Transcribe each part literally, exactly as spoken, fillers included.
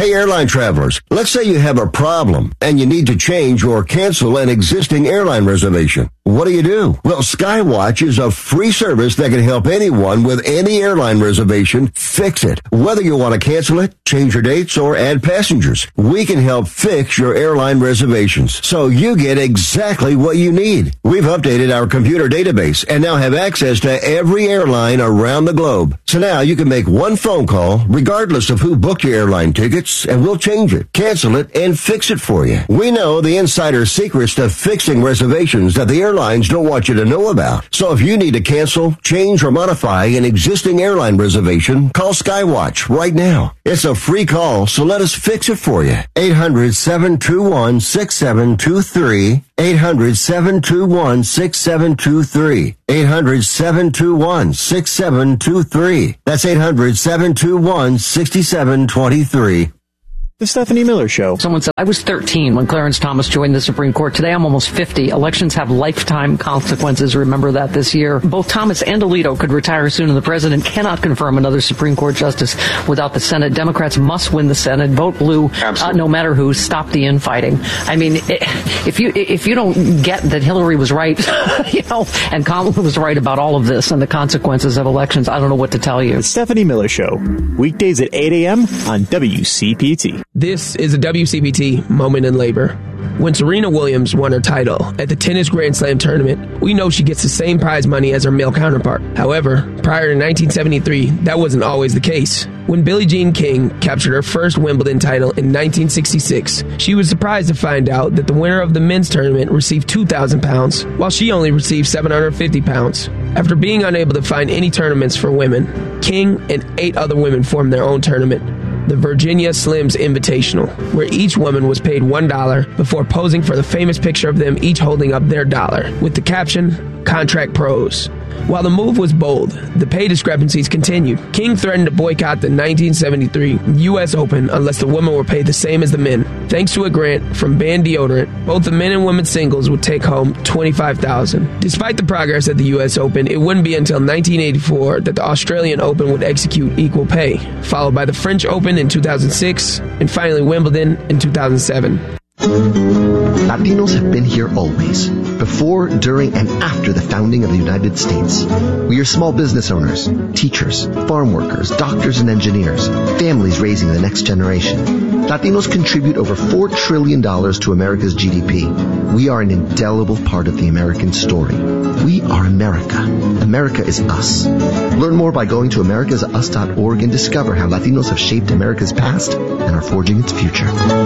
Hey, airline travelers, let's say you have a problem and you need to change or cancel an existing airline reservation. What do you do? Well, Skywatch is a free service that can help anyone with any airline reservation fix it. Whether you want to cancel it, change your dates, or add passengers, we can help fix your airline reservations so you get exactly what you need. We've updated our computer database and now have access to every airline around the globe. So now you can make one phone call regardless of who booked your airline tickets, and we'll change it, cancel it, and fix it for you. We know the insider secrets to fixing reservations that the airlines don't want you to know about. So if you need to cancel, change, or modify an existing airline reservation, call Skywatch right now. It's a free call, so let us fix it for you. eight hundred, seven two one, six seven two three. eight hundred, seven two one, six seven two three. eight hundred, seven two one, six seven two three. That's eight hundred, seven two one, six seven two three. The Stephanie Miller Show. Someone said, I was thirteen when Clarence Thomas joined the Supreme Court. Today I'm almost fifty. Elections have lifetime consequences. Remember that this year. Both Thomas and Alito could retire soon, and the president cannot confirm another Supreme Court justice without the Senate. Democrats must win the Senate. Vote blue, uh, no matter who. Stop the infighting. I mean, if you if you don't get that Hillary was right, you know, and Kamala was right about all of this and the consequences of elections, I don't know what to tell you. The Stephanie Miller Show. Weekdays at eight a.m. on W C P T. This is a W C P T moment in labor. When Serena Williams won her title at the Tennis Grand Slam tournament, we know she gets the same prize money as her male counterpart. However, prior to nineteen seventy-three, that wasn't always the case. When Billie Jean King captured her first Wimbledon title in nineteen sixty-six, she was surprised to find out that the winner of the men's tournament received two thousand pounds, while she only received seven hundred fifty pounds. After being unable to find any tournaments for women, King and eight other women formed their own tournament, the Virginia Slims Invitational, where each woman was paid one dollar before posing for the famous picture of them each holding up their dollar, with the caption, Contract Pros. While the move was bold, the pay discrepancies continued. King threatened to boycott the nineteen seventy-three U S Open unless the women were paid the same as the men. Thanks to a grant from Band Deodorant, both the men and women's singles would take home twenty-five thousand dollars. Despite the progress at the U S Open, it wouldn't be until nineteen eighty-four that the Australian Open would execute equal pay, followed by the French Open in two thousand six, and finally Wimbledon in two thousand seven. Latinos have been here always, before, during, and after the founding of the United States. We are small business owners, teachers, farm workers, doctors and engineers, families raising the next generation. Latinos contribute over four trillion dollars to America's G D P. We are an indelible part of the American story. We are America. America is us. Learn more by going to americas us dot org and discover how Latinos have shaped America's past and are forging its future.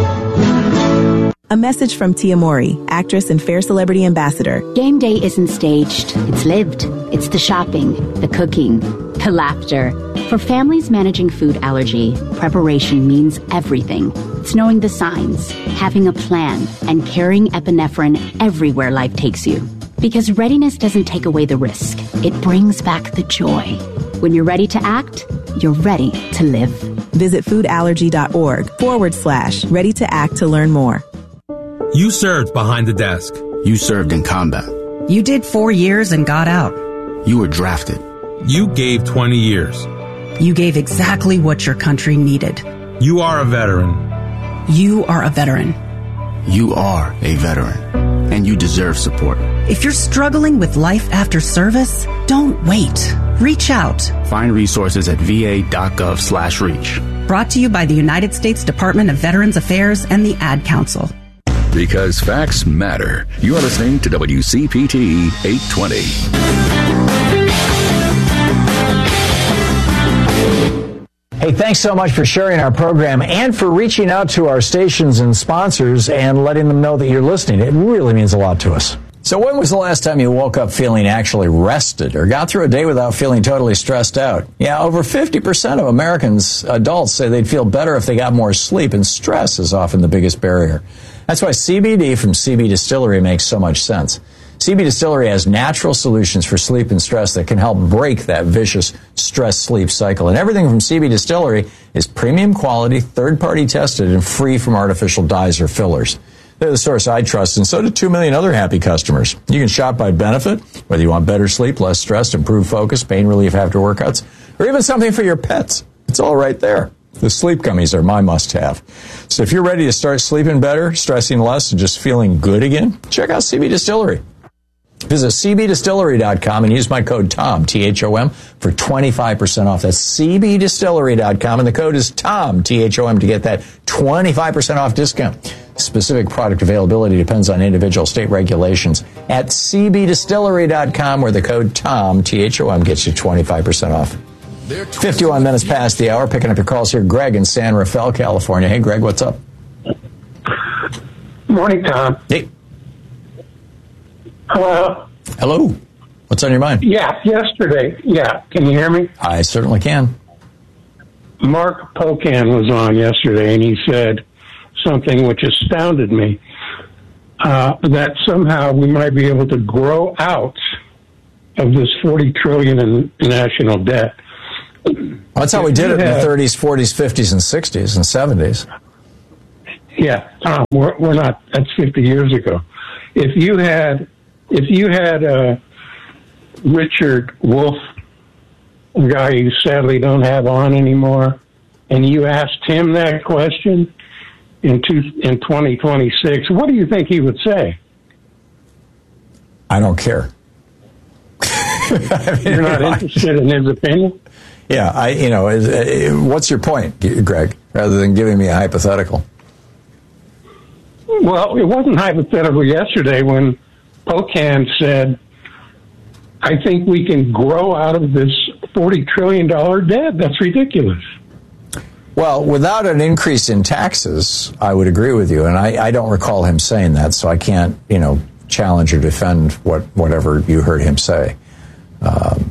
A message from Tia Mori, actress and Fair Celebrity Ambassador. Game day isn't staged. It's lived. It's the shopping, the cooking, the laughter. For families managing food allergy, preparation means everything. It's knowing the signs, having a plan, and carrying epinephrine everywhere life takes you. Because readiness doesn't take away the risk. It brings back the joy. When you're ready to act, you're ready to live. Visit foodallergy.org forward slash ready to act to learn more. You served behind the desk. You served in combat. You did four years and got out. You were drafted. You gave twenty years. You gave exactly what your country needed. You are a veteran. You are a veteran. You are a veteran, and you deserve support. If you're struggling with life after service, don't wait. Reach out. Find resources at va.gov slash reach. Brought to you by the United States Department of Veterans Affairs and the Ad Council. Because facts matter. You are listening to W C P T eight twenty. Hey, thanks so much for sharing our program and for reaching out to our stations and sponsors and letting them know that you're listening. It really means a lot to us. So when was the last time you woke up feeling actually rested or got through a day without feeling totally stressed out? Yeah, over fifty percent of Americans, adults, say they'd feel better if they got more sleep, and stress is often the biggest barrier. That's why C B D from C B Distillery makes so much sense. C B Distillery has natural solutions for sleep and stress that can help break that vicious stress-sleep cycle. And everything from C B Distillery is premium quality, third-party tested, and free from artificial dyes or fillers. They're the source I trust, and so do two million other happy customers. You can shop by benefit, whether you want better sleep, less stress, improved focus, pain relief after workouts, or even something for your pets. It's all right there. The sleep gummies are my must-have. So if you're ready to start sleeping better, stressing less, and just feeling good again, check out C B Distillery. Visit C B distillery dot com and use my code TOM, T H O M, for twenty-five percent off. That's C B distillery dot com, and the code is TOM, T H O M, to get that twenty-five percent off discount. Specific product availability depends on individual state regulations. At C B distillery dot com, where the code TOM, T H O M, gets you twenty-five percent off. fifty-one minutes past the hour, picking up your calls here. Greg in San Rafael, California. Hey, Greg, what's up? Morning, Tom. Hey. Hello. Hello. What's on your mind? Yeah, yesterday. Yeah, can you hear me? I certainly can. Mark Pocan was on yesterday, and he said something which astounded me, uh, that somehow we might be able to grow out of this forty trillion dollars in national debt. Well, that's how we did it in the thirties, forties, fifties, and sixties, and seventies. Yeah, Tom, we're, we're not, that's fifty years ago. If you had, if you had uh, Richard Wolff, a guy you sadly don't have on anymore, and you asked him that question in two, in twenty twenty-six, what do you think he would say? I don't care. I mean, You're not interested in his opinion? Yeah, I, you know, what's your point, Greg, rather than giving me a hypothetical? Well, it wasn't hypothetical yesterday when Pocan said, I think we can grow out of this forty trillion dollars debt. That's ridiculous. Well, without an increase in taxes, I would agree with you. And I, I don't recall him saying that, so I can't, you know, challenge or defend what whatever you heard him say. Um,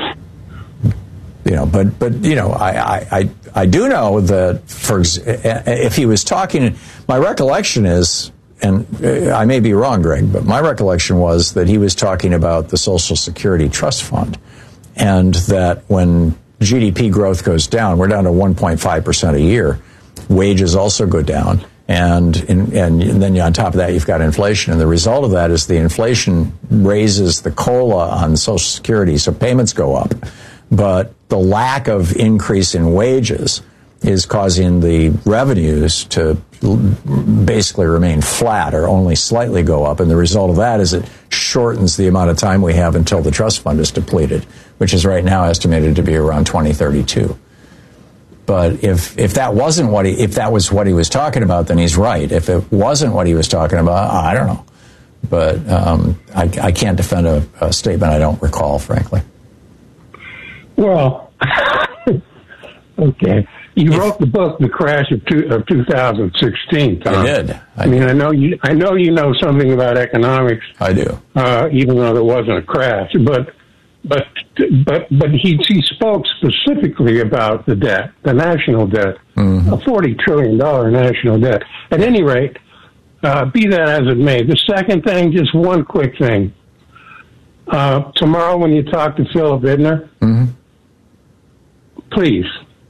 you know, but, but you know, I, I, I do know that, for if he was talking, my recollection is, and I may be wrong, Greg, but my recollection was that he was talking about the Social Security Trust Fund, and that when G D P growth goes down, we're down to one point five percent a year, wages also go down, and, in, and then on top of that, you've got inflation, and the result of that is the inflation raises the COLA on Social Security, so payments go up, but the lack of increase in wages is causing the revenues to basically remain flat or only slightly go up. And the result of that is it shortens the amount of time we have until the trust fund is depleted, which is right now estimated to be around twenty thirty-two. But if if that wasn't what he if that was what he was talking about, then he's right. If it wasn't what he was talking about, I don't know. But um, I, I can't defend a, a statement I don't recall, frankly. Well, okay. You wrote the book, The Crash of, two, of two thousand sixteen, Tom. I did. I, I mean, did. I know you. I know you know something about economics. I do, uh, even though there wasn't a crash. But, but, but, but he he spoke specifically about the debt, the national debt, mm-hmm. a forty trillion dollar national debt. At any rate, uh, be that as it may. The second thing, just one quick thing. Uh, tomorrow, when you talk to Philip Bittner, mm-hmm. please.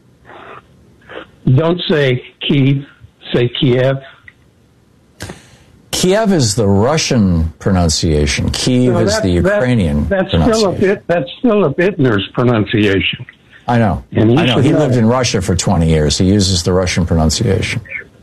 Don't say Kiev, say Kiev. Kiev is the Russian pronunciation. Kiev no, that, is the Ukrainian that, that's pronunciation. Philip, that's Philip Bittner's pronunciation. I know. And I know. He lived in Russia for twenty years. He uses the Russian pronunciation.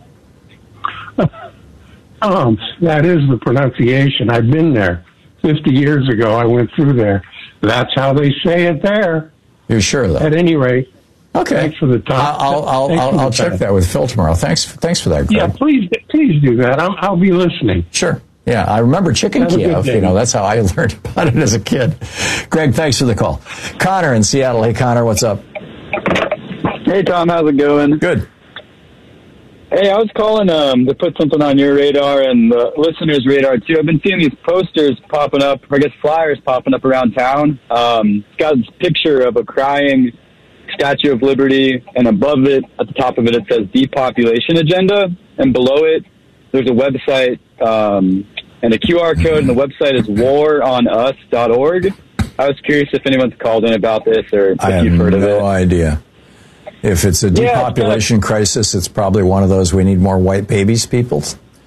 Um, that is the pronunciation. I've been there. fifty years ago, I went through there. That's how they say it there. You're sure, though? At any rate. Okay. Thanks for the time. I'll I'll I'll, I'll check that with Phil tomorrow. Thanks thanks for that, Greg. Yeah, please please do that. I'll, I'll be listening. Sure. Yeah, I remember Chicken Have Kiev. You know, that's how I learned about it as a kid. Greg, thanks for the call. Connor in Seattle. Hey, Connor, what's up? Hey, Tom. How's it going? Good. Hey, I was calling um, to put something on your radar and the listeners' radar, too. I've been seeing these posters popping up, or I guess flyers popping up around town. Um, it's got this picture of a crying Statue of Liberty, and above it, at the top of it, it says Depopulation Agenda, and below it, there's a website um, and a Q R code, and the website is war on us dot org. I was curious if anyone's called in about this, or if I you've have heard of it. no idea. If it's a depopulation yeah, it's crisis, it's probably one of those we need more white babies people.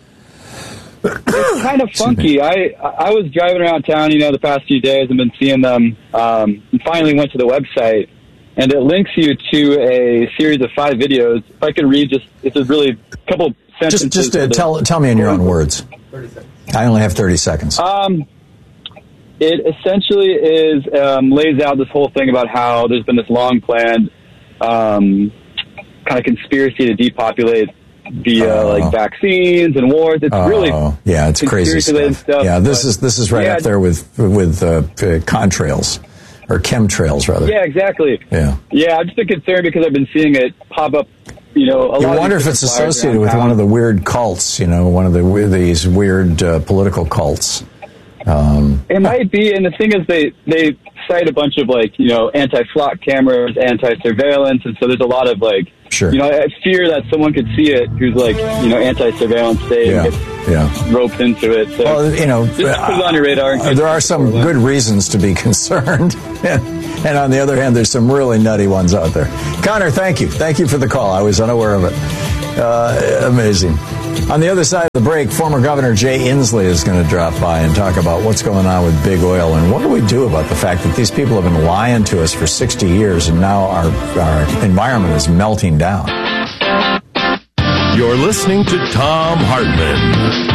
It's kind of funky. I I was driving around town, you know, the past few days and been seeing them, um, and finally went to the website. and it links you to a series of five videos. If I could read just, it's a really couple sentences. Just, just uh, tell, tell me in your own words. I only have thirty seconds. Um, it essentially is, um, lays out this whole thing about how there's been this long planned, um, kind of conspiracy to depopulate via uh, like vaccines and wars. It's uh, really yeah, it's crazy stuff. stuff. Yeah, this is this is right yeah, up there with with uh, contrails or chemtrails rather. Yeah, exactly. Yeah, yeah. I'm just a concerned because I've been seeing it pop up. You know, a you lot wonder of if it's associated with one of the weird cults. You know, one of the these weird uh, political cults. Um, it might be, and the thing is, they they cite a bunch of like you know anti-flock cameras, anti-surveillance, and so there's a lot of like. Sure. You know, I fear that someone could see it who's like, you know, anti-surveillance state yeah, and gets yeah. roped into it. So well, you know, just put it on your radar. Uh, there are some good reasons to be concerned. And on the other hand, there's some really nutty ones out there. Connor, thank you. Thank you for the call. I was unaware of it. Uh, amazing. On the other side of the break, former Governor Jay Inslee is going to drop by and talk about what's going on with big oil and what do we do about the fact that these people have been lying to us for sixty years and now our, our environment is melting down. You're listening to Thom Hartmann.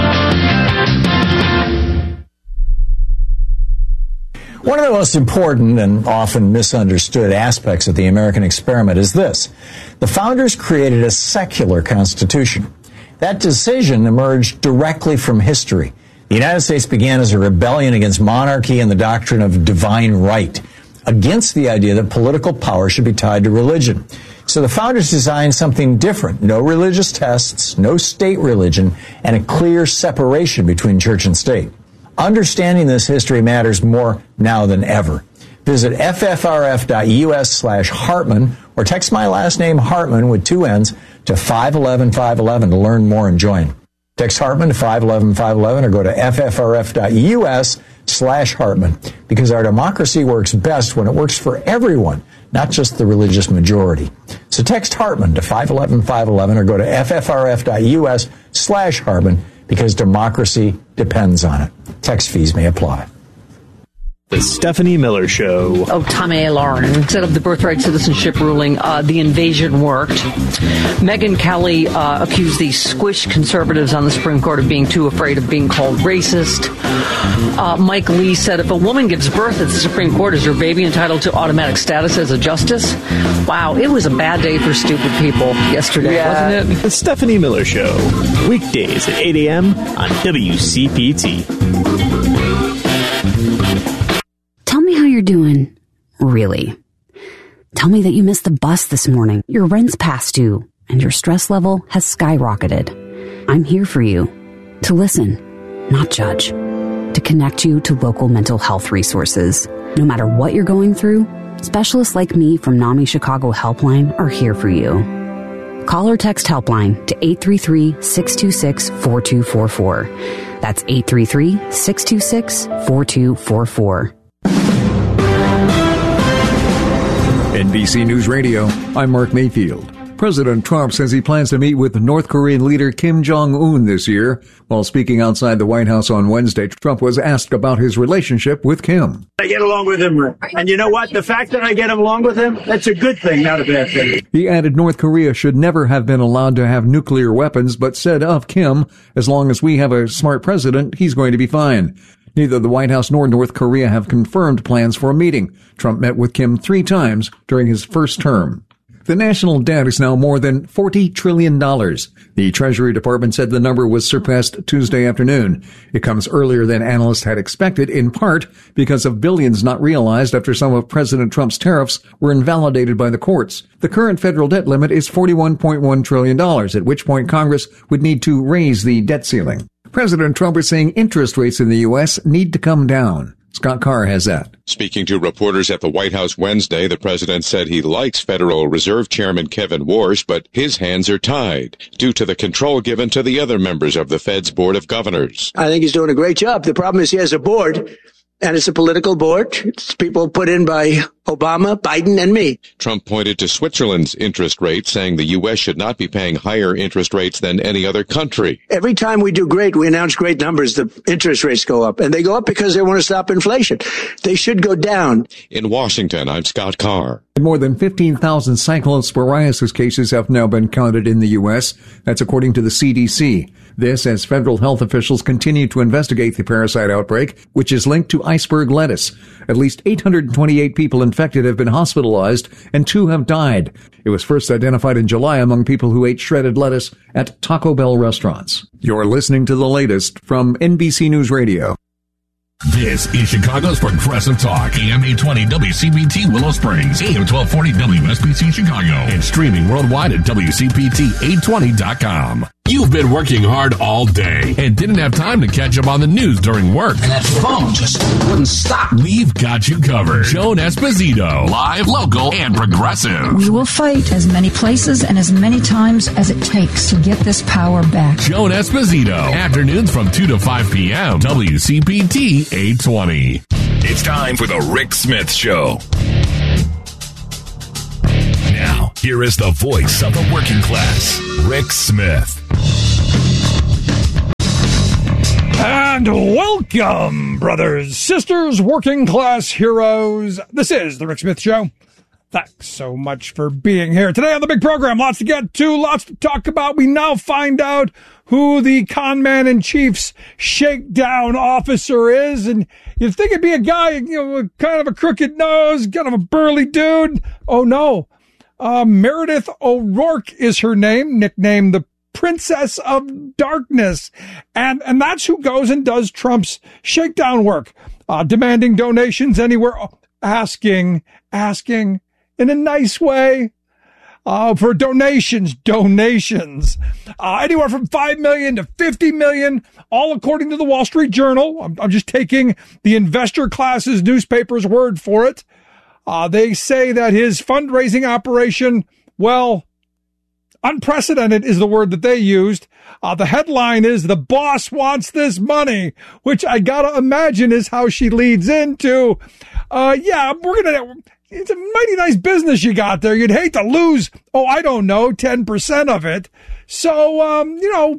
One of the most important and often misunderstood aspects of the American experiment is this. The founders created a secular constitution. That decision emerged directly from history. The United States began as a rebellion against monarchy and the doctrine of divine right, against the idea that political power should be tied to religion. So the founders designed something different. No religious tests, no state religion, and a clear separation between church and state. Understanding this history matters more now than ever. Visit ffrf.us slash Hartman or text my last name Hartman with two N's to five one one five one one to learn more and join. Text Hartman to five one one five one one or go to ffrf.us slash Hartman because our democracy works best when it works for everyone, not just the religious majority. So text Hartman to five one one five one one or go to ffrf.us slash Hartman because democracy depends on it. Text fees may apply. The Stephanie Miller Show. Oh, Tommy Lauren set up the birthright citizenship ruling. Uh, the invasion worked. Megyn Kelly uh, accused the squished conservatives on the Supreme Court of being too afraid of being called racist. Uh, Mike Lee said if a woman gives birth at the Supreme Court, is her baby entitled to automatic status as a justice? Wow, it was a bad day for stupid people yesterday, yeah. wasn't it? The Stephanie Miller Show. Weekdays at eight a.m. on W C P T. Tell me how you're doing, really. Tell me that you missed the bus this morning, your rent's past due, and your stress level has skyrocketed. I'm here for you. To listen, not judge. To connect you to local mental health resources. No matter what you're going through, specialists like me from NAMI Chicago Helpline are here for you. Call or text Helpline to eight three three, six two six, four two four four. That's eight three three, six two six, four two four four. N B C News Radio, I'm Mark Mayfield. President Trump says he plans to meet with North Korean leader Kim Jong-un this year. While speaking outside the White House on Wednesday, Trump was asked about his relationship with Kim. I get along with him. And you know what? The fact that I get along with him, that's a good thing, not a bad thing. He added North Korea should never have been allowed to have nuclear weapons, but said of Kim, as long as we have a smart president, he's going to be fine. Neither the White House nor North Korea have confirmed plans for a meeting. Trump met with Kim three times during his first term. The national debt is now more than forty trillion dollars. The Treasury Department said the number was surpassed Tuesday afternoon. It comes earlier than analysts had expected, in part because of billions not realized after some of President Trump's tariffs were invalidated by the courts. The current federal debt limit is forty-one point one trillion dollars, at which point Congress would need to raise the debt ceiling. President Trump is saying interest rates in the U S need to come down. Scott Carr has that. Speaking to reporters at the White House Wednesday, the president said he likes Federal Reserve Chairman Kevin Warsh, but his hands are tied due to the control given to the other members of the Fed's Board of Governors. I think he's doing a great job. The problem is he has a board, and it's a political board. It's people put in by Obama, Biden, and me. Trump pointed to Switzerland's interest rate, saying the U S should not be paying higher interest rates than any other country. Every time we do great, we announce great numbers, the interest rates go up. And they go up because they want to stop inflation. They should go down. In Washington, I'm Scott Carr. More than fifteen thousand cyclosporiasis cases have now been counted in the U S. That's according to the C D C. This as federal health officials continue to investigate the parasite outbreak, which is linked to iceberg lettuce. At least eight hundred twenty-eight people infected have been hospitalized, and two have died. It was first identified in July among people who ate shredded lettuce at Taco Bell restaurants. You're listening to the latest from N B C News Radio. This is Chicago's Progressive Talk, A M eight twenty W C P T Willow Springs, A M twelve forty W S B C Chicago, and streaming worldwide at W C P T eight twenty dot com. You've been working hard all day and didn't have time to catch up on the news during work. And that phone just wouldn't stop. We've got you covered. Joan Esposito, live, local, and progressive. We will fight as many places and as many times as it takes to get this power back. Joan Esposito, afternoons from two to five p.m. W C P T eight twenty. It's time for the Rick Smith Show. Now, here is the voice of the working class, Rick Smith. And welcome, brothers, sisters, working class heroes. This is the Rick Smith Show. Thanks so much for being here today on the big program. Lots to get to, lots to talk about. We now find out who the con man in chief's shakedown officer is. And you'd think it'd be a guy, you know, with kind of a crooked nose, kind of a burly dude. Oh, no. Uh, Meredith O'Rourke is her name, nicknamed the Princess of Darkness. And, and that's who goes and does Trump's shakedown work, uh, demanding donations anywhere, asking, asking in a nice way, uh, for donations, donations, uh, anywhere from five million to fifty million, all according to the Wall Street Journal. I'm, I'm just taking the investor class's newspaper's word for it. Uh, they say that his fundraising operation, well, unprecedented is the word that they used. Uh, the headline is "The Boss Wants This Money," which I gotta imagine is how she leads into, uh, yeah, we're gonna, it's a mighty nice business you got there. You'd hate to lose, oh, I don't know, ten percent of it. So, um, you know,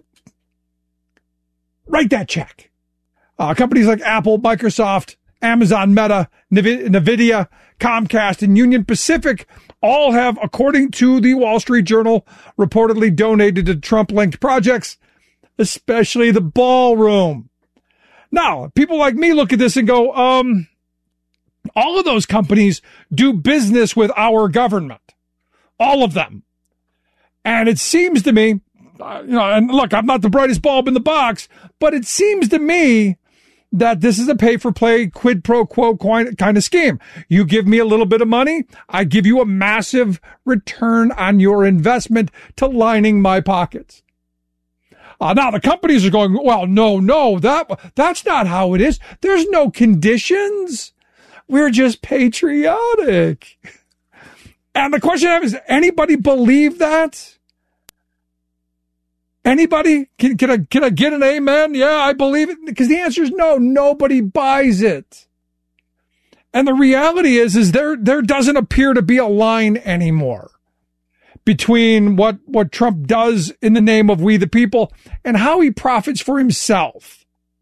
write that check. Uh, companies like Apple, Microsoft, Amazon, Meta, NVIDIA, Comcast, and Union Pacific all have, according to the Wall Street Journal, reportedly donated to Trump-linked projects, especially the ballroom. Now, people like me look at this and go, um, all of those companies do business with our government. All of them. And it seems to me, uh, you know, and look, I'm not the brightest bulb in the box, but it seems to me that this is a pay-for-play, quid pro quo kind of scheme. You give me a little bit of money, I give you a massive return on your investment to lining my pockets. Uh, now, the companies are going, well, no, no, that that's not how it is. There's no conditions. We're just patriotic. And the question I have is, does anybody believe that? Anybody? Can, can I, can I get an amen? Yeah, I believe it. Because the answer is no, nobody buys it. And the reality is, is there, there doesn't appear to be a line anymore between what, what Trump does in the name of we the people and how he profits for himself.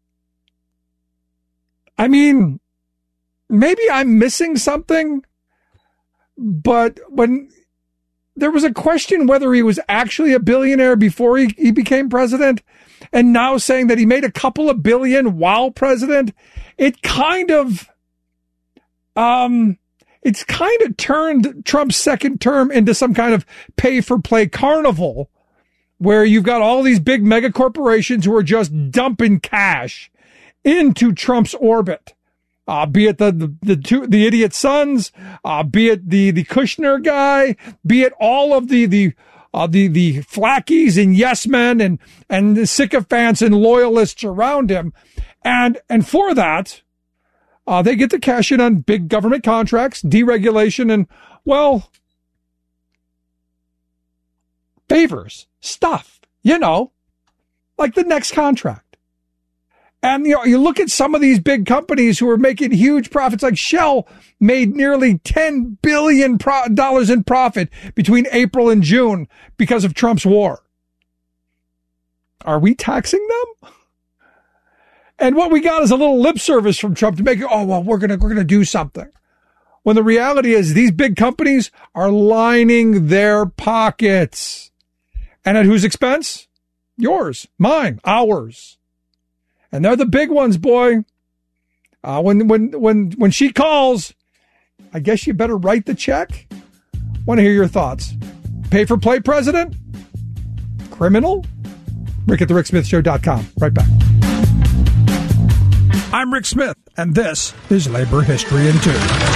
I mean, maybe I'm missing something, but when there was a question whether he was actually a billionaire before he, he became president, and now saying that he made a couple of billion while president, it kind of, um, it's kind of turned Trump's second term into some kind of pay-for-play carnival where you've got all these big mega corporations who are just dumping cash into Trump's orbit. Uh, be it the, the, the two, the idiot sons, uh, be it the, the Kushner guy, be it all of the, the, uh, the, the flackies and yes men and, and the sycophants and loyalists around him. And, and for that, uh, they get to cash in on big government contracts, deregulation, and, well, favors, stuff, you know, like the next contract. And you know, you look at some of these big companies who are making huge profits, like Shell made nearly ten billion dollars in profit between April and June because of Trump's war. Are we taxing them? And what we got is a little lip service from Trump to make it, oh, well, we're going to we're going to do something. When the reality is these big companies are lining their pockets. And at whose expense? Yours, mine, ours. And they're the big ones, boy. Uh, when when when when she calls, I guess you better write the check. Want to hear your thoughts. Pay for play president? Criminal? Rick at the rick smith show dot com. Right back. I'm Rick Smith, and this is Labor History in Two.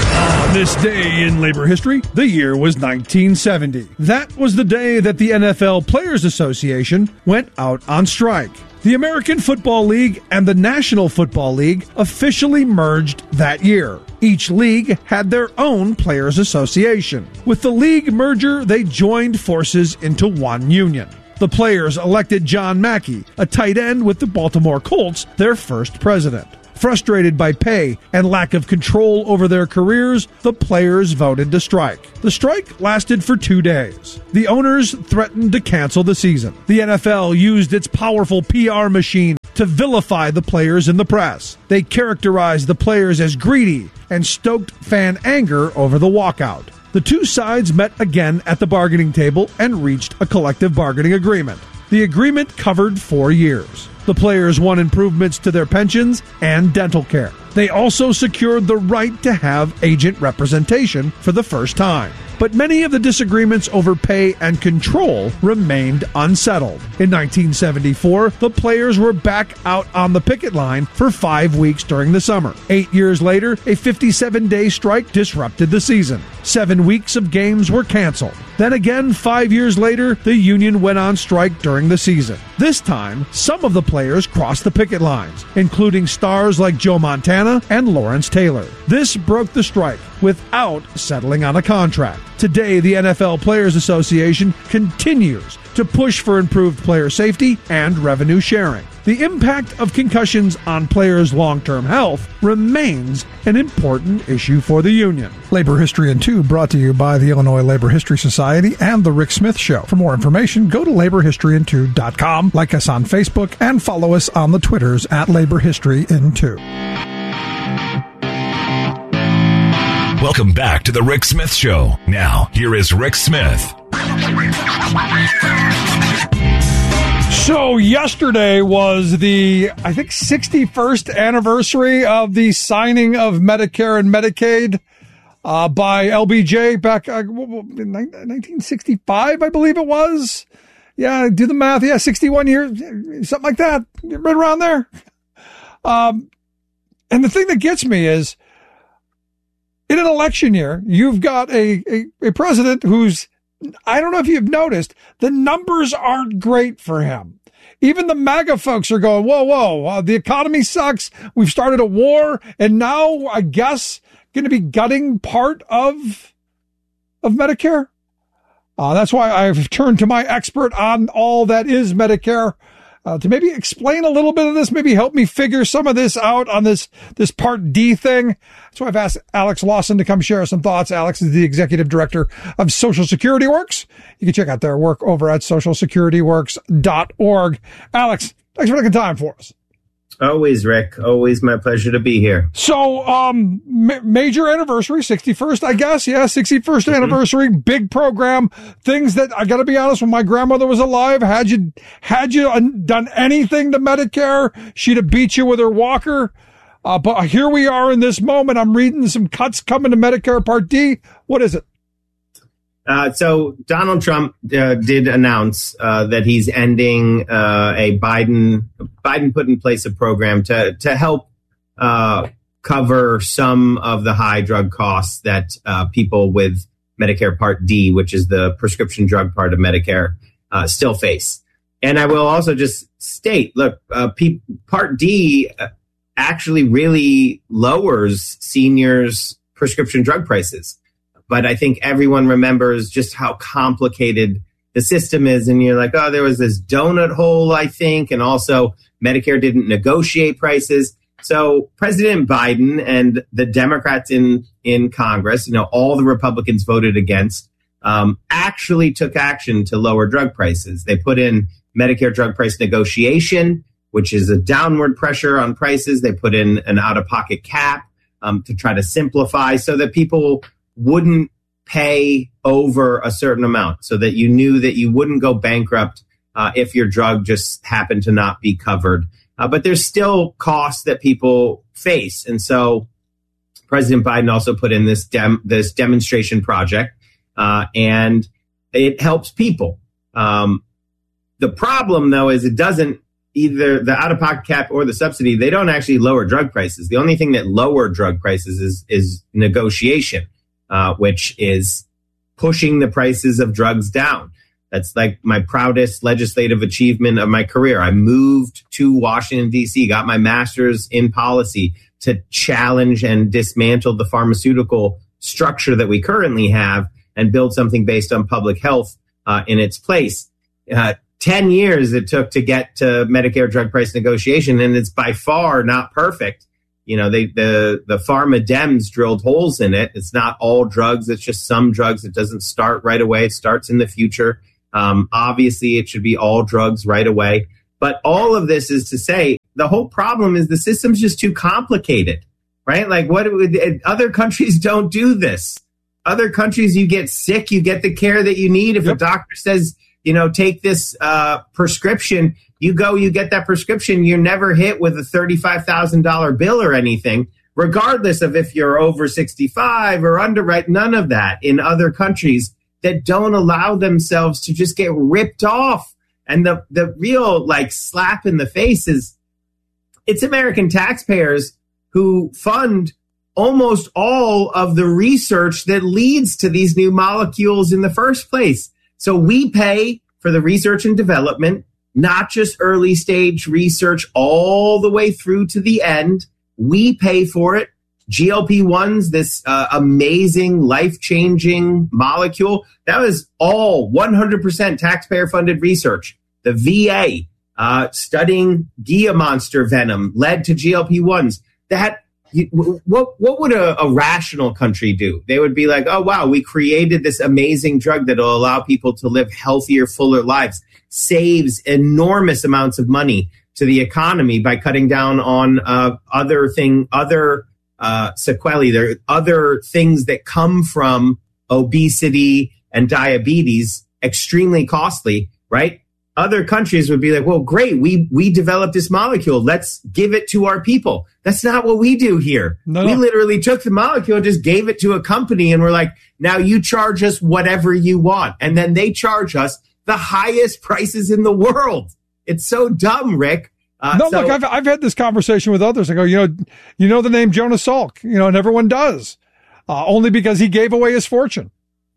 On this day in labor history, the year was nineteen seventy. That was the day that the N F L Players Association went out on strike. The American Football League and the National Football League officially merged that year. Each league had their own Players Association. With the league merger, they joined forces into one union. The players elected John Mackey, a tight end with the Baltimore Colts, their first president. Frustrated by pay and lack of control over their careers, the players voted to strike. The strike lasted for two days. The owners threatened to cancel the season. The N F L used its powerful P R machine to vilify the players in the press. They characterized the players as greedy and stoked fan anger over the walkout. The two sides met again at the bargaining table and reached a collective bargaining agreement. The agreement covered four years. The players won improvements to their pensions and dental care. They also secured the right to have agent representation for the first time. But many of the disagreements over pay and control remained unsettled. In nineteen seventy-four, the players were back out on the picket line for five weeks during the summer. Eight years later, a fifty-seven day strike disrupted the season. Seven weeks of games were canceled. Then again, five years later, the union went on strike during the season. This time, some of the players crossed the picket lines, including stars like Joe Montana and Lawrence Taylor. This broke the strike without settling on a contract. Today, the N F L Players Association continues to push for improved player safety and revenue sharing. The impact of concussions on players' long-term health remains an important issue for the union. Labor History in Two brought to you by the Illinois Labor History Society and The Rick Smith Show. For more information, go to labor history in two dot com, like us on Facebook, and follow us on the Twitters at Labor History in Two. Welcome back to the Rick Smith Show. Now, here is Rick Smith. So yesterday was the, I think, sixty-first anniversary of the signing of Medicare and Medicaid uh, by L B J back uh, in nineteen sixty-five, I believe it was. Yeah, do the math. Yeah, sixty-one years, something like that, right around there. Um, and the thing that gets me is, in an election year, you've got a, a, a president who's, I don't know if you've noticed, the numbers aren't great for him. Even the MAGA folks are going, whoa, whoa, uh, the economy sucks. We've started a war, and now, I guess, going to be gutting part of, of Medicare. Uh, that's why I've turned to my expert on all that is Medicare, Uh, to maybe explain a little bit of this, maybe help me figure some of this out on this, this Part D thing. So I've asked Alex Lawson to come share some thoughts. Alex is the executive director of Social Security Works. You can check out their work over at social security works dot org. Alex, thanks for taking time for us. Always, Rick. Always my pleasure to be here. So, um, ma- major anniversary, sixty-first, I guess. Yeah, sixty-first mm-hmm. anniversary, big program. Things that, I gotta be honest, when my grandmother was alive, had you, had you done anything to Medicare, she'd have beat you with her walker. Uh, but here we are in this moment. I'm reading some cuts coming to Medicare Part D. What is it? Uh, so Donald Trump uh, did announce uh, that he's ending uh, a Biden Biden put in place a program to to help uh, cover some of the high drug costs that uh, people with Medicare Part D, which is the prescription drug part of Medicare, uh, still face. And I will also just state, look, uh, P- Part D actually really lowers seniors' prescription drug prices. But I think everyone remembers just how complicated the system is. And you're like, oh, there was this donut hole, I think. And also Medicare didn't negotiate prices. So President Biden and the Democrats in, in Congress, you know, all the Republicans voted against, um, actually took action to lower drug prices. They put in Medicare drug price negotiation, which is a downward pressure on prices. They put in an out-of-pocket cap um, to try to simplify so that people wouldn't pay over a certain amount, so that you knew that you wouldn't go bankrupt uh, if your drug just happened to not be covered. Uh, but there's still costs that people face. And so President Biden also put in this dem- this demonstration project, uh, and it helps people. Um, the problem, though, is it doesn't either the out-of-pocket cap or the subsidy. They don't actually lower drug prices. The only thing that lower drug prices is is negotiation, uh, which is pushing the prices of drugs down. That's like my proudest legislative achievement of my career. I moved to Washington, D C, got my master's in policy to challenge and dismantle the pharmaceutical structure that we currently have and build something based on public health uh, in its place. Uh, Ten years it took to get to Medicare drug price negotiation, and it's by far not perfect. You know, they, the the pharma Dems drilled holes in it. It's not all drugs. It's just some drugs. It doesn't start right away. It starts in the future. Um, obviously, it should be all drugs right away. But all of this is to say the whole problem is the system's just too complicated, right? Like what would, other countries don't do this. Other countries, you get sick, you get the care that you need. If yep. a doctor says, you know, take this uh, prescription, you go, you get that prescription. You're never hit with a thirty-five thousand dollars bill or anything, regardless of if you're over sixty-five or under, right? None of that in other countries that don't allow themselves to just get ripped off. And the, the real like slap in the face is it's American taxpayers who fund almost all of the research that leads to these new molecules in the first place. So we pay for the research and development, not just early stage research all the way through to the end. We pay for it. G L P ones, this uh, amazing, life-changing molecule, that was all one hundred percent taxpayer-funded research. The V A uh, studying Gia monster venom led to G L P ones. That what what would a, a rational country do? They would be like, oh, wow, we created this amazing drug that will allow people to live healthier, fuller lives, saves enormous amounts of money to the economy by cutting down on uh, other thing, other uh, sequelae. There are other things that come from obesity and diabetes, extremely costly, right? Other countries would be like, well, great, we we developed this molecule. Let's give it to our people. That's not what we do here. No. We literally took the molecule, just gave it to a company, and we're like, now you charge us whatever you want. And then they charge us the highest prices in the world. It's so dumb, Rick. Uh, no, so, look, I've, I've had this conversation with others. I go, you know, you know the name Jonas Salk, you know, and everyone does, uh, only because he gave away his fortune.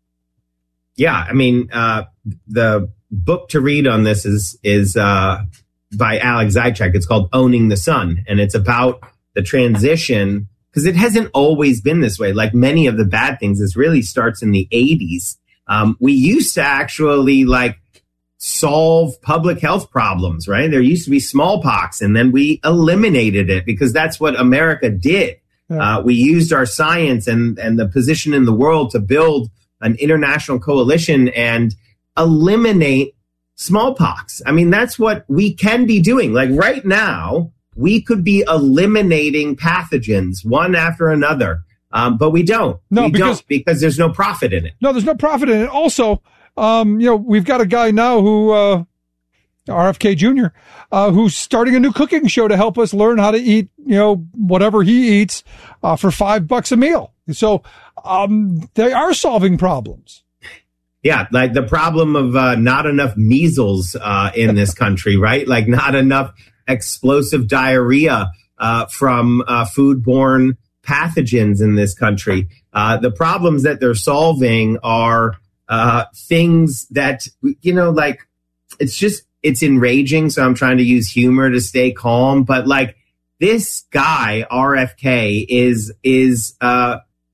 Yeah, I mean, uh, the book to read on this is is uh, by Alex Zaitchik. It's called Owning the Sun, and it's about the transition, because it hasn't always been this way. Like many of the bad things, this really starts in the eighties. Um, we used to actually like solve public health problems, right? There used to be smallpox, and then we eliminated it because that's what America did. Yeah. Uh, we used our science and and the position in the world to build an international coalition and eliminate smallpox. I mean, that's what we can be doing. Like right now, we could be eliminating pathogens one after another, um, but we don't. No, we because, don't because there's no profit in it. No, there's no profit in it. Also, um, you know, we've got a guy now who, uh, R F K Junior, uh, who's starting a new cooking show to help us learn how to eat, you know, whatever he eats, uh, for five bucks a meal. So, um, they are solving problems. Yeah, like the problem of uh, not enough measles uh, in this country, right? Like not enough explosive diarrhea uh, from uh, foodborne pathogens in this country. Uh, the problems that they're solving are uh, things that, you know, like it's just, it's enraging. So I'm trying to use humor to stay calm. But like this guy, R F K, is, is, uh,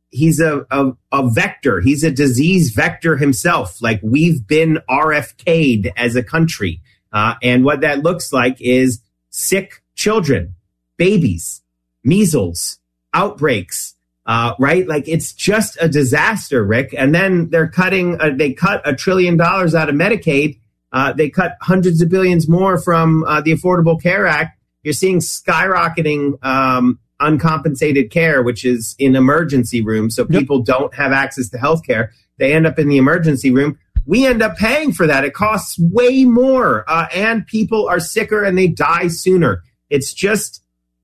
he's a, a, a vector. He's a disease vector himself. Like we've been R F K'd as a country. Uh, and what that looks like is sick children, babies, measles, outbreaks, uh, right? Like it's just a disaster, Rick. And then they're cutting, uh, they cut a trillion dollars out of Medicaid. Uh, they cut hundreds of billions more from uh, the Affordable Care Act. You're seeing skyrocketing um, uncompensated care, which is in emergency rooms. So people yep. don't have access to health care. They end up in the emergency room. We end up paying for that. It costs way more. Uh, and people are sicker and they die sooner. It's just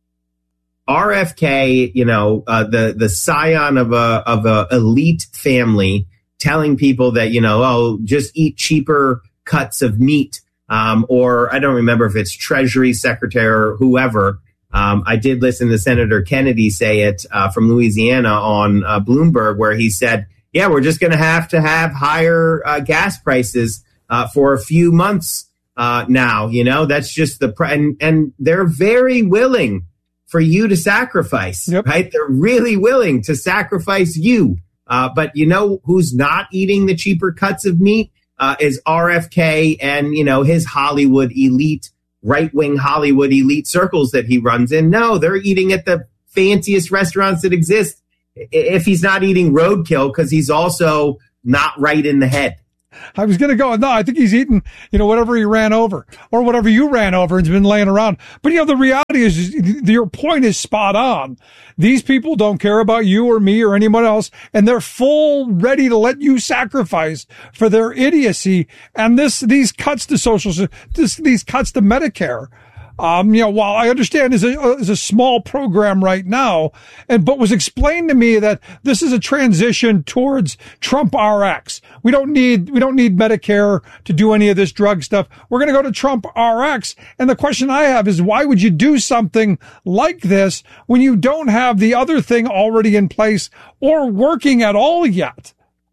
R F K, you know, uh, the, the scion of a, of a elite family telling people that, you know, oh, just eat cheaper cuts of meat. Um, or I don't remember if it's Treasury Secretary or whoever. Um, I did listen to Senator Kennedy say it uh, from Louisiana on uh, Bloomberg, where he said, yeah, we're just going to have to have higher uh, gas prices uh, for a few months uh, now. You know, that's just the pr- and, and they're very willing for you to sacrifice, yep. right? They're really willing to sacrifice you. Uh, but you know who's not eating the cheaper cuts of meat uh, is R F K and, you know, his Hollywood elite, right-wing Hollywood elite circles that he runs in. No, they're eating at the fanciest restaurants that exist. If he's not eating roadkill, because he's also not right in the head. I was going to go, no, I think he's eating, you know, whatever he ran over or whatever you ran over and's been laying around. But, you know, the reality is, is your point is spot on. These people don't care about you or me or anyone else, and they're full ready to let you sacrifice for their idiocy. And this, these cuts to social, this, these cuts to Medicare. Um, you know, while I understand is a, is a small program right now, and, but was explained to me that this is a transition towards Trump R X. We don't need, we don't need Medicare to do any of this drug stuff. We're going to go to Trump R X. And the question I have is, why would you do something like this when you don't have the other thing already in place or working at all yet?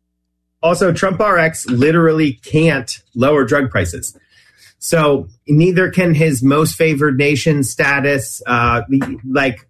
Also, Trump R X literally can't lower drug prices. So neither can his most favored nation status, uh, like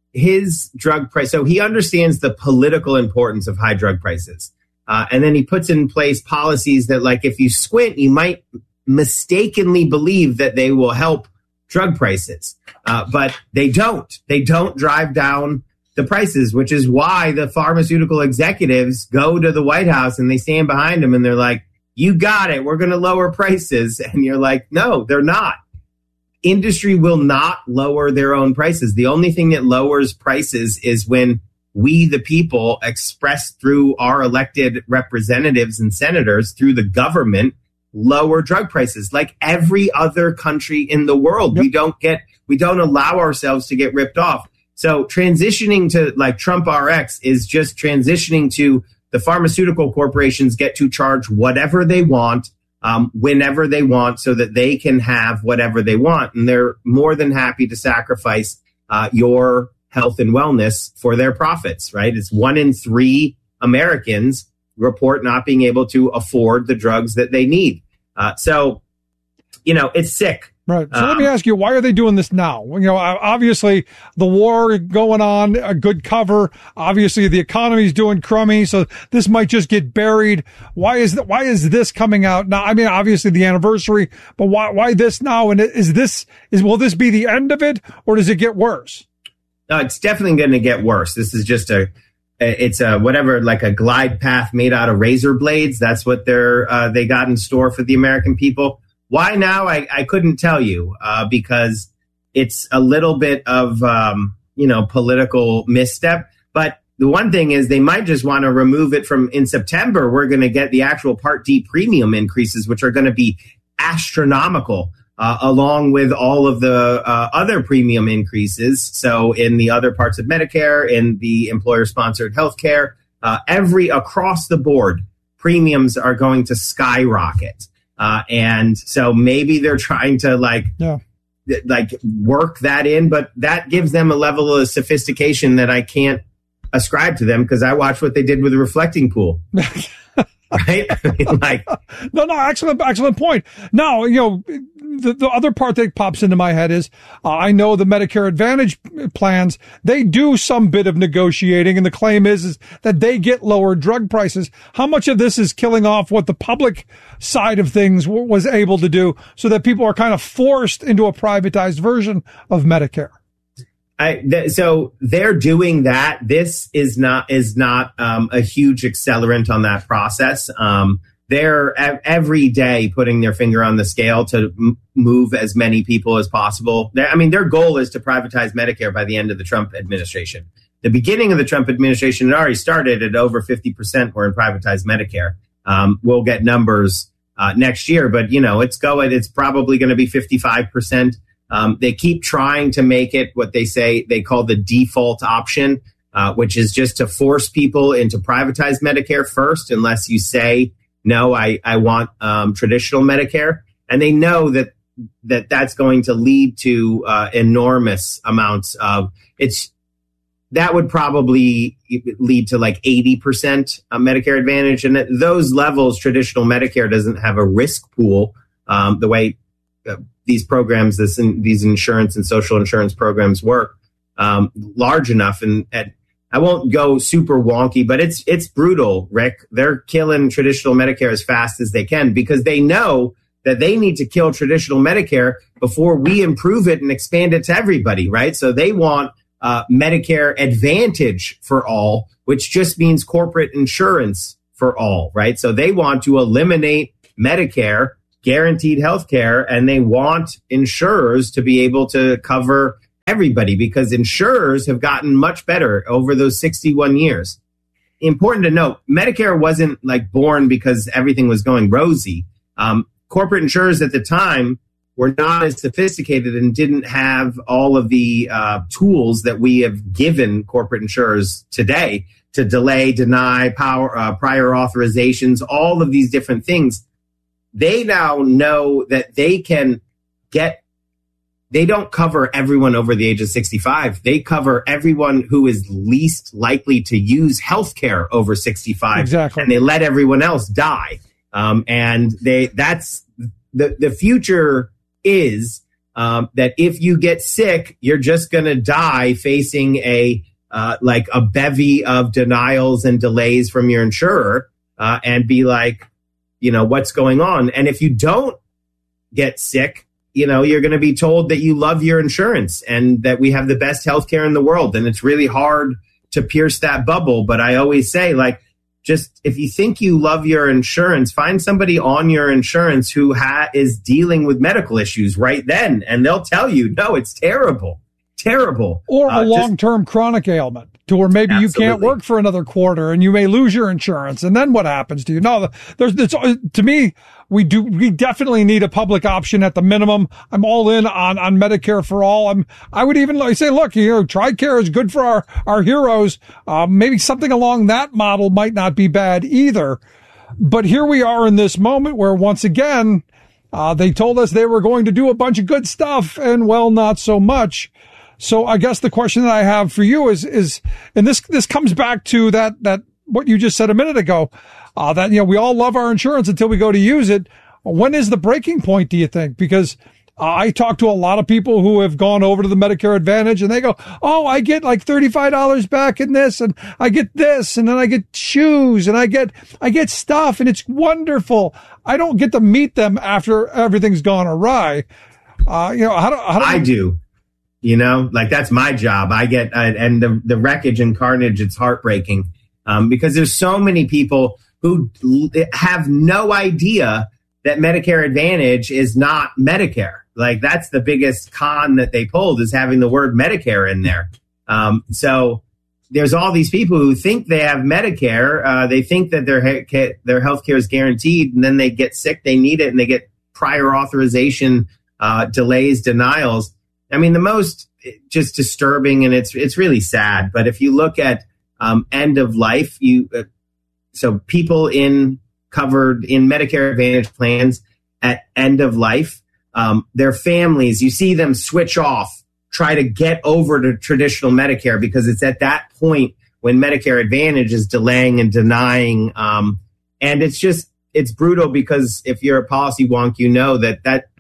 his drug price. So he understands the political importance of high drug prices. Uh, and then he puts in place policies that, like, if you squint, you might mistakenly believe that they will help drug prices. Uh, but they don't. They don't drive down the prices, which is why the pharmaceutical executives go to the White House and they stand behind him and they're like, you got it. We're going to lower prices. And you're like, no, they're not. Industry will not lower their own prices. The only thing that lowers prices is when we, the people, express through our elected representatives and senators, through the government, lower drug prices. Like every other country in the world, yep. we don't get, we don't allow ourselves to get ripped off. So transitioning to like Trump R X is just transitioning to the pharmaceutical corporations get to charge whatever they want, um, whenever they want, so that they can have whatever they want. And they're more than happy to sacrifice uh, your health and wellness for their profits, right? It's one in three Americans report not being able to afford the drugs that they need. Uh, so, you know, it's sick. Right. So um, let me ask you, why are they doing this now? You know, obviously the war going on, a good cover. Obviously the economy's doing crummy, so this might just get buried. Why is that? Why is this coming out now? I mean, obviously the anniversary, but why? Why this now? And is this is will this be the end of it, or does it get worse? No, it's definitely going to get worse. This is just a, it's a whatever, like a glide path made out of razor blades. That's what they're uh, they got in store for the American people. Why now? I, I couldn't tell you uh, because it's a little bit of, um, you know, political misstep. But the one thing is they might just want to remove it from in September. We're going to get the actual Part D premium increases, which are going to be astronomical, uh, along with all of the uh, other premium increases. So in the other parts of Medicare, in the employer-sponsored healthcare, uh, every across the board, premiums are going to skyrocket. Uh, and so maybe they're trying to like, yeah. th- like work that in, but that gives them a level of sophistication that I can't ascribe to them because I watched what they did with the reflecting pool. Right? I mean, like, no, no, excellent, excellent point. Now, you know, the, the other part that pops into my head is uh, I know the Medicare Advantage plans, they do some bit of negotiating, and the claim is, is that they get lower drug prices. How much of this is killing off what the public side of things w- was able to do so that people are kind of forced into a privatized version of Medicare? I, th- so they're doing that. This is not is not um, a huge accelerant on that process. Um, they're ev- every day putting their finger on the scale to m- move as many people as possible. They're, I mean, their goal is to privatize Medicare by the end of the Trump administration. The beginning of the Trump administration had already started at over fifty percent were in privatized Medicare. Um, we'll get numbers uh, next year, but you know, it's going. It's probably going to be fifty-five percent. Um, they keep trying to make it what they say they call the default option, uh, which is just to force people into privatized Medicare first, unless you say, no, I, I want um, traditional Medicare. And they know that that that's going to lead to uh, enormous amounts of it's that would probably lead to like eighty percent Medicare Advantage. And at those levels, traditional Medicare doesn't have a risk pool um, the way uh, these programs, this in, these insurance and social insurance programs work um, large enough. And, and I won't go super wonky, but it's it's brutal, Rick. They're killing traditional Medicare as fast as they can because they know that they need to kill traditional Medicare before we improve it and expand it to everybody, right? So they want uh, Medicare Advantage for all, which just means corporate insurance for all, right? So they want to eliminate Medicare, guaranteed health care, and they want insurers to be able to cover everybody because insurers have gotten much better over those sixty-one years. Important to note, Medicare wasn't like born because everything was going rosy. Um, corporate insurers at the time were not as sophisticated and didn't have all of the uh, tools that we have given corporate insurers today to delay, deny, power, uh, prior authorizations, all of these different things. They now know that they can get, they don't cover everyone over the age of sixty-five. They cover everyone who is least likely to use healthcare over sixty-five. Exactly. And they let everyone else die. Um, and they, that's the, the future is, um, that if you get sick, you're just going to die facing a, uh, like a bevy of denials and delays from your insurer, uh, and be like, you know, what's going on? And if you don't get sick, you know, you're going to be told that you love your insurance and that we have the best healthcare in the world. And it's really hard to pierce that bubble. But I always say, like, just if you think you love your insurance, find somebody on your insurance who ha- is dealing with medical issues right then. And they'll tell you, no, it's terrible, terrible. Or a uh, long-term just, chronic ailment. To where maybe Absolutely. You can't work for another quarter and you may lose your insurance. And then what happens to you? No, there's, it's, to me, we do, we definitely need a public option at the minimum. I'm all in on, on Medicare for all. I'm, I would even like say, look, you know, TRICARE is good for our, our heroes. Uh, maybe something along that model might not be bad either. But here we are in this moment where once again, uh, they told us they were going to do a bunch of good stuff and well, not so much. So I guess the question that I have for you is, is, and this, this comes back to that, that, what you just said a minute ago, uh, that, you know, we all love our insurance until we go to use it. When is the breaking point, do you think? Because uh, I talk to a lot of people who have gone over to the Medicare Advantage and they go, oh, I get like thirty-five dollars back in this and I get this and then I get shoes and I get, I get stuff and it's wonderful. I don't get to meet them after everything's gone awry. Uh, you know, how do, how do I do. You know, like that's my job. I get, uh, and the, the wreckage and carnage, it's heartbreaking um, because there's so many people who have no idea that Medicare Advantage is not Medicare. Like that's the biggest con that they pulled is having the word Medicare in there. Um, so there's all these people who think they have Medicare. Uh, they think that their, he- their health care is guaranteed and then they get sick, they need it, and they get prior authorization uh, delays, denials. I mean, the most just disturbing, and it's it's really sad. But if you look at um, end of life, you uh, so people in covered in Medicare Advantage plans at end of life, um, their families, you see them switch off, try to get over to traditional Medicare because it's at that point when Medicare Advantage is delaying and denying, um, and it's just it's brutal because if you're a policy wonk, you know that that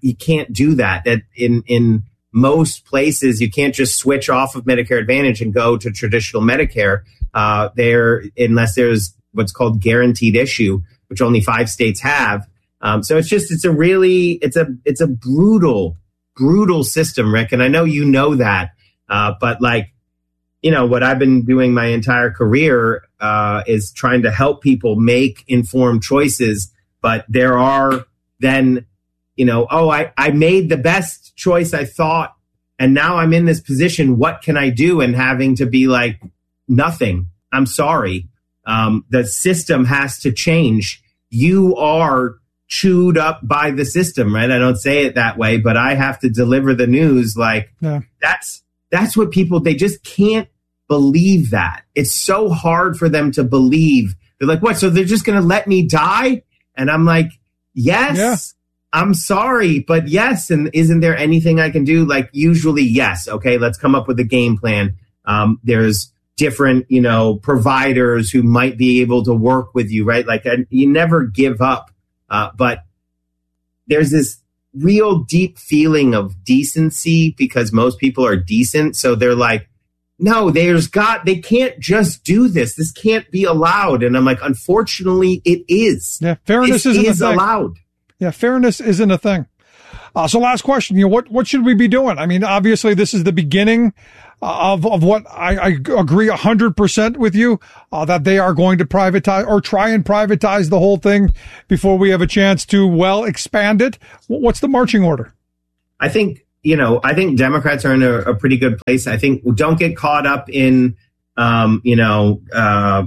you can't do that. That in in most places, you can't just switch off of Medicare Advantage and go to traditional Medicare. Uh, there, unless there's what's called guaranteed issue, which only five states have. Um, so it's just it's a really it's a it's a brutal brutal system, Rick, and I know you know that. Uh, but like, you know, what I've been doing my entire career uh, is trying to help people make informed choices. But there are then, you know, oh, I, I made the best choice I thought, and now I'm in this position. What can I do? And having to be like, nothing. I'm sorry. Um, the system has to change. You are chewed up by the system, right? I don't say it that way, but I have to deliver the news. Like yeah. that's that's what people, they just can't believe that. It's so hard for them to believe. They're like, what? So they're just going to let me die? And I'm like, yes, yeah. I'm sorry, but yes. And isn't there anything I can do? Like usually, yes. Okay, let's come up with a game plan. Um, there's different, you know, providers who might be able to work with you, right? Like and you never give up. Uh, but there's this real deep feeling of decency because most people are decent. So they're like, no, there's got, they can't just do this. This can't be allowed. And I'm like, unfortunately, it is. Yeah, fairness this isn't is a thing. allowed. Yeah, fairness isn't a thing. Uh, so last question, you know, what, what should we be doing? I mean, obviously this is the beginning of, of what I, I agree a hundred percent with you, uh, that they are going to privatize or try and privatize the whole thing before we have a chance to, well, expand it. What's the marching order? I think, you know, I think Democrats are in a, a pretty good place. I think don't get caught up in, um, you know, uh,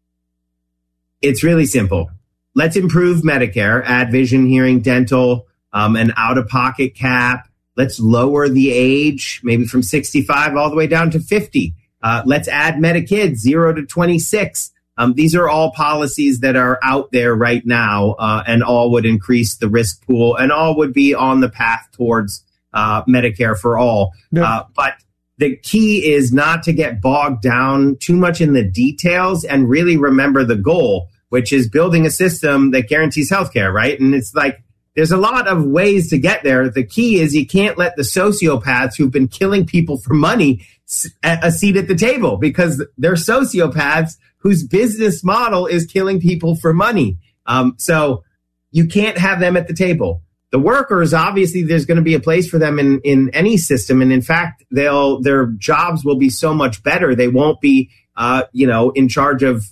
it's really simple. Let's improve Medicare, add vision, hearing, dental, um, an out-of-pocket cap. Let's lower the age, maybe from sixty-five all the way down to fifty. Uh, let's add Medicaid, zero to twenty-six. Um, these are all policies that are out there right now, uh, and all would increase the risk pool and all would be on the path towards uh, Medicare for all. Yeah. Uh, but the key is not to get bogged down too much in the details and really remember the goal, which is building a system that guarantees healthcare, right? And it's like, there's a lot of ways to get there. The key is you can't let the sociopaths who've been killing people for money a seat at the table because they're sociopaths whose business model is killing people for money. Um, so you can't have them at the table. The workers, obviously, there's going to be a place for them in, in any system. And in fact, they'll their jobs will be so much better. They won't be, uh, you know, in charge of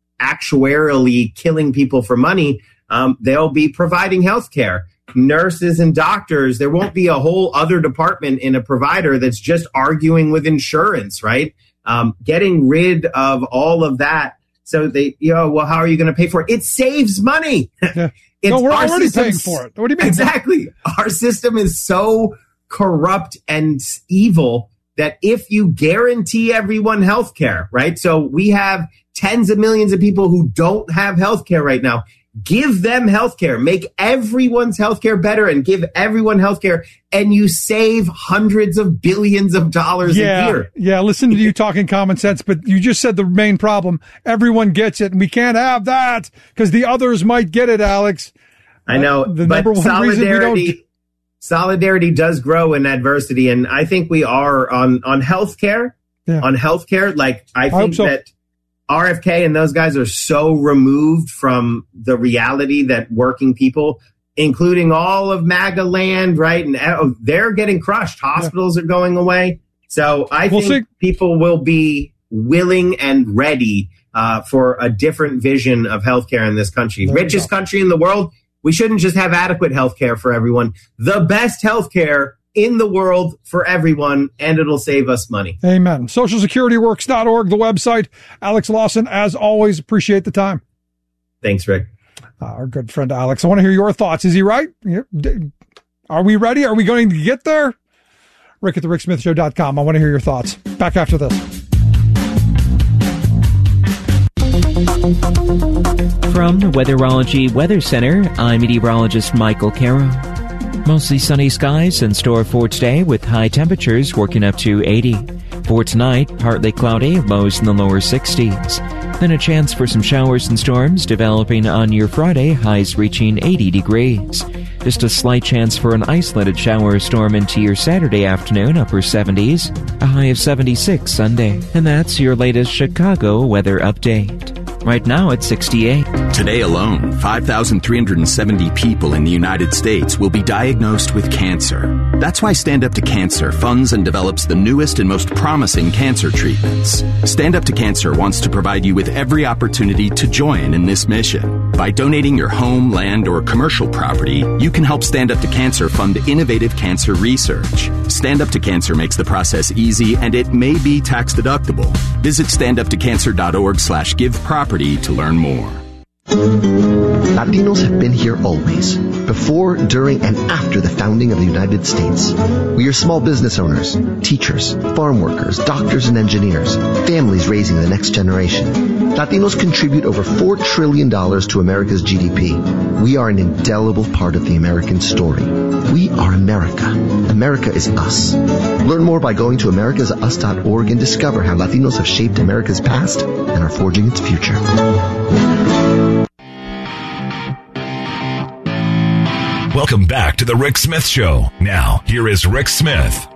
actuarially killing people for money. Um, they'll be providing health care, nurses and doctors. There won't be a whole other department in a provider that's just arguing with insurance, right? Um, getting rid of all of that. So they, you know, well, how are you going to pay for it? It saves money. Yeah. It's no, we're our already paying system's- for it. What do you mean? Exactly. Our system is so corrupt and evil that if you guarantee everyone health care, right? So we have tens of millions of people who don't have health care right now. Give them health care. Make everyone's health care better and give everyone health care. And you save hundreds of billions of dollars yeah, a year. Yeah, listen to you talking common sense, but you just said the main problem. Everyone gets it, and we can't have that because the others might get it, Alex. I know, Uh, the but number one reason we don't... solidarity, solidarity does grow in adversity. And I think we are on, on healthcare, Yeah. on healthcare. Like, I hope think so. that R F K and those guys are so removed from the reality that working people, including all of MAGA land, right? And oh, they're getting crushed. Hospitals are going away. So I We'll think see. people will be willing and ready uh, for a different vision of healthcare in this country. There you Richest go. country in the world. We shouldn't just have adequate healthcare for everyone. The best healthcare in the world for everyone, and it'll save us money. Amen. social security works dot org, the website. Alex Lawson, as always, appreciate the time. Thanks, Rick. Uh, our good friend Alex. I want to hear your thoughts. Is he right? Yeah. D- Are we ready? Are we going to get there? Rick at the rick smith show dot com. I want to hear your thoughts. Back after this. From the Weatherology Weather Center, I'm meteorologist Michael Caro. Mostly sunny skies in store for today with high temperatures working up to eighty. For tonight, partly cloudy, lows in the lower sixties. Then a chance for some showers and storms developing on your Friday, highs reaching eighty degrees. Just a slight chance for an isolated shower or storm into your Saturday afternoon, upper seventies. A high of seventy-six Sunday. And that's your latest Chicago weather update. Right now it's sixty-eight. Today alone, five thousand three hundred seventy people in the United States will be diagnosed with cancer. That's why Stand Up to Cancer funds and develops the newest and most promising cancer treatments. Stand Up to Cancer wants to provide you with every opportunity to join in this mission. By donating your home, land, or commercial property, you can help Stand Up to Cancer fund innovative cancer research. Stand Up to Cancer makes the process easy, and it may be tax deductible. Visit standuptocancer.org slash give property to learn more. Latinos have been here always, before, during, and after the founding of the United States. We are small business owners, teachers, farm workers, doctors and engineers, families raising the next generation. Latinos contribute over four trillion dollars to America's G D P. We are an indelible part of the American story. We are America. America is us. Learn more by going to americas us dot org and discover how Latinos have shaped America's past and are forging its future. Welcome back to the Rick Smith Show. Now, here is Rick Smith. So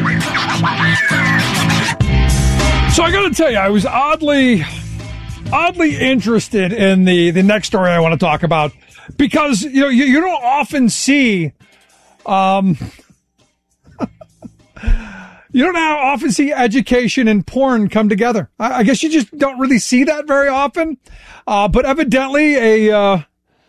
I got to tell you, I was oddly, oddly interested in the, the next story I want to talk about because, you know, you, you don't often see, um, you don't often see education and porn come together. I, I guess you just don't really see that very often. Uh, but evidently a, uh,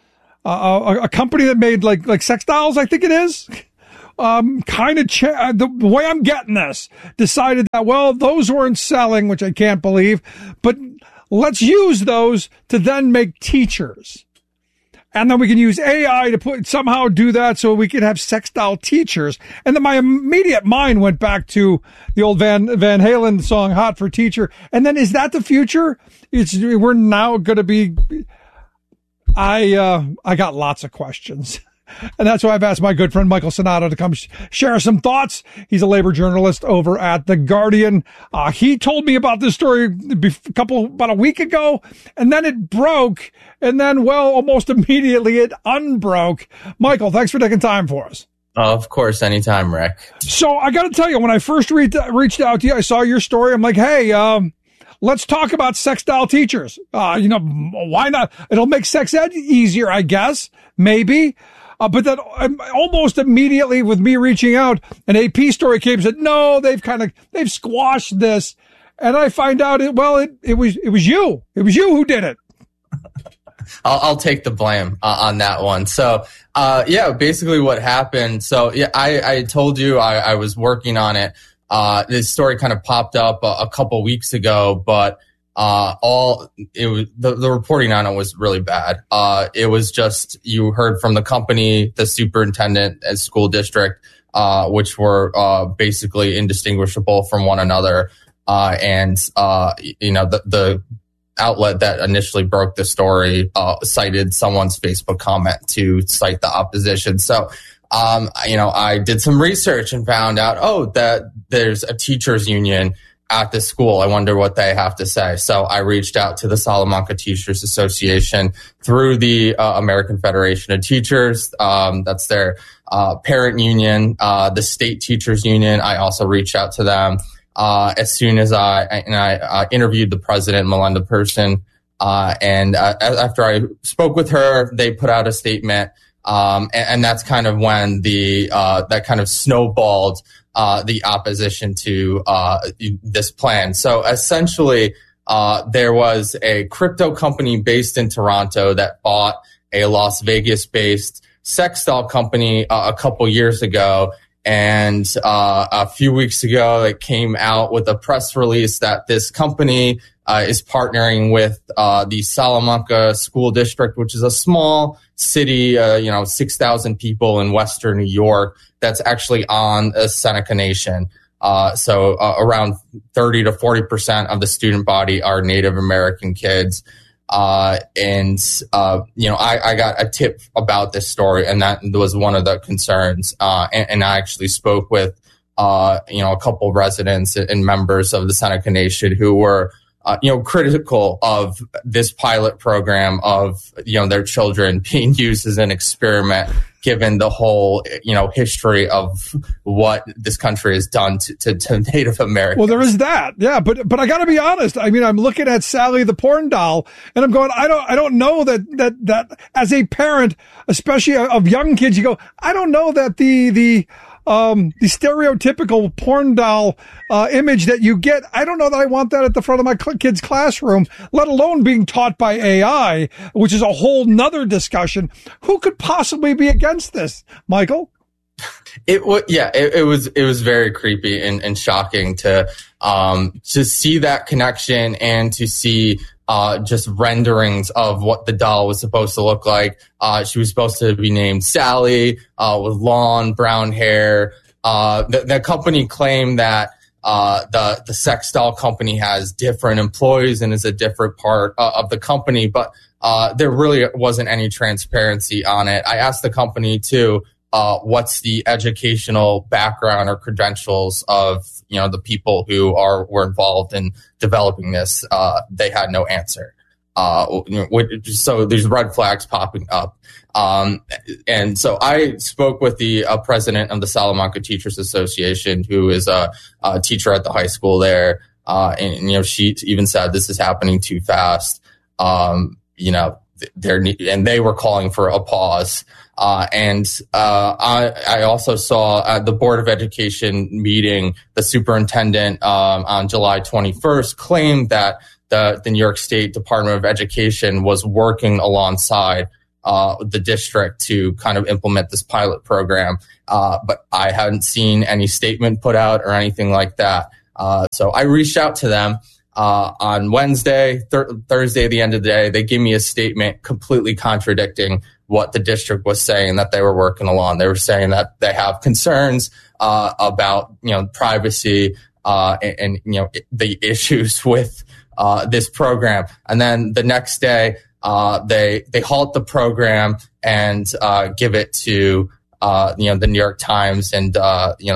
a, a company that made like, like sex dolls, I think it is, um, kind of, cha- the way I'm getting this, decided that, well, those weren't selling, which I can't believe, but let's use those to then make teachers. And then we can use A I to put somehow do that so we can have sex doll teachers. And then my immediate mind went back to the old Van Van Halen song, Hot for Teacher. And then is that the future? It's, we're now going to be, I, uh, I got lots of questions. And that's why I've asked my good friend Michael Sonato to come sh- share some thoughts. He's a labor journalist over at The Guardian. Uh, he told me about this story a couple, about a week ago, and then it broke, and then, well, almost immediately it unbroke. Michael, thanks for taking time for us. Oh, of course, anytime, Rick. So I got to tell you, when I first re- reached out to you, I saw your story. I'm like, hey, um, let's talk about sex doll teachers. Uh, you know, why not? It'll make sex ed easier, I guess, maybe. Uh, but then um, almost immediately with me reaching out, an A P story came and said, no, they've kind of, they've squashed this. And I find out it, well, it, it was, it was you. It was you who did it. I'll, I'll take the blame uh, on that one. So, uh, yeah, basically what happened. So yeah, I, I told you I, I was working on it. Uh, this story kind of popped up a, a couple weeks ago, but Uh, all it was the, the reporting on it was really bad. Uh, it was just, you heard from the company, the superintendent and school district, uh, which were, uh, basically indistinguishable from one another. Uh, and, uh, you know, the, the outlet that initially broke the story, uh, cited someone's Facebook comment to cite the opposition. So, um, you know, I did some research and found out, oh, that there's a teachers union at the school. I wonder what they have to say. So I reached out to the Salamanca Teachers Association through the uh, American Federation of Teachers. Um, that's their uh, parent union, uh, the state teachers union. I also reached out to them uh, as soon as I and I uh, interviewed the president, Melinda Person. Uh, and uh, after I spoke with her, they put out a statement. Um, and, and that's kind of when the uh, that kind of snowballed Uh, the opposition to uh, this plan. So essentially, uh, there was a crypto company based in Toronto that bought a Las Vegas-based sex doll company uh, a couple years ago. And uh, a few weeks ago, it came out with a press release that this company uh, is partnering with uh, the Salamanca School District, which is a small city, uh, you know, six thousand people in Western New York, that's actually on a Seneca Nation. Uh, so uh, around thirty to forty percent of the student body are Native American kids. Uh, and, uh, you know, I, I got a tip about this story, and that was one of the concerns. Uh, and, and I actually spoke with, uh, you know, a couple residents and members of the Seneca Nation who were, uh, you know, critical of this pilot program of, you know, their children being used as an experiment given the whole, you know, history of what this country has done to, to, to Native Americans. Well, there is that. Yeah. But, but I got to be honest. I mean, I'm looking at Sally the porn doll and I'm going, I don't, I don't know that, that, that as a parent, especially of young kids, you go, I don't know that the, the, Um, the stereotypical porn doll uh, image that you get, I don't know that I want that at the front of my cl- kid's classroom, let alone being taught by A I, which is a whole nother discussion. Who could possibly be against this, Michael? It was, yeah, it, it was, it was very creepy and, and shocking to, um, to see that connection and to see, uh, just renderings of what the doll was supposed to look like. Uh, she was supposed to be named Sally, uh, with long brown hair. Uh, the, the company claimed that, uh, the, the sex doll company has different employees and is a different part uh, of the company, but, uh, there really wasn't any transparency on it. I asked the company too, Uh, what's the educational background or credentials of, you know, the people who are were involved in developing this? Uh, they had no answer. Uh, you know, so there's red flags popping up. Um, and so I spoke with the uh, president of the Salamanca Teachers Association, who is a, a teacher at the high school there. Uh, and, you know, she even said this is happening too fast. Um, you know, they're, and they were calling for a pause. Uh, and uh, I, I also saw at the Board of Education meeting, the superintendent um, on July twenty-first claimed that the, the New York State Department of Education was working alongside uh, the district to kind of implement this pilot program. Uh, but I hadn't seen any statement put out or anything like that. Uh, so I reached out to them. Uh, on Wednesday, th- Thursday, at the end of the day, they gave me a statement completely contradicting what the district was saying that they were working along. They were saying that they have concerns uh, about, you know, privacy uh, and, and, you know, the issues with uh, this program. And then the next day, uh, they they halt the program and uh, give it to, uh, you know, the New York Times and, uh, you know,